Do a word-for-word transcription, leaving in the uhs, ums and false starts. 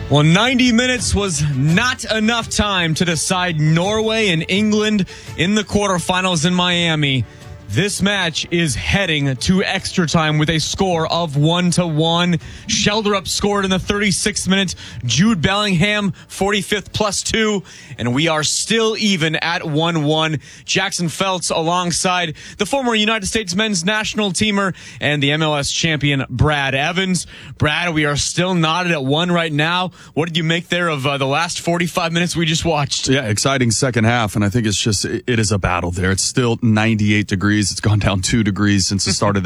Well, ninety minutes was not enough time to decide Norway and England in the quarterfinals in Miami. This match is heading to extra time with a score of one to one. Sheldrup scored in the thirty-sixth minute. Jude Bellingham, forty-fifth plus two. And we are still even at one one. Jackson Feltz alongside the former United States men's national teamer and the M L S champion Brad Evans. Brad, we are still knotted at one right now. What did you make there of uh, the last forty-five minutes we just watched? Yeah, exciting second half. And I think it's just, it is a battle there. It's still ninety-eight degrees. It's gone down two degrees since the start of